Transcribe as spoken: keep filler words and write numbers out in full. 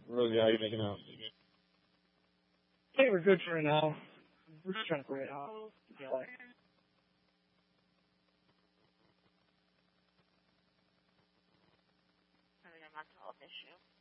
Rosie, how are you making out? I think we're good for now. We're just trying to figure it out. Yeah, like, Having a mental health issue.